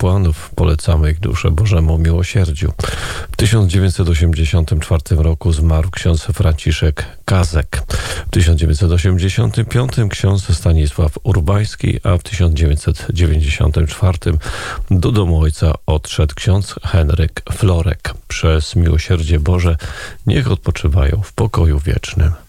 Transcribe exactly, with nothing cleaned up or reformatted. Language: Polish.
kapłanów. Polecamy ich duszę Bożemu miłosierdziu. W tysiąc dziewięćset osiemdziesiątym czwartym roku zmarł ksiądz Franciszek Kazek. W tysiąc dziewięćset osiemdziesiątym piątym ksiądz Stanisław Urbański, a w tysiąc dziewięćset dziewięćdziesiątym czwartym do domu ojca odszedł ksiądz Henryk Florek. Przez miłosierdzie Boże niech odpoczywają w pokoju wiecznym.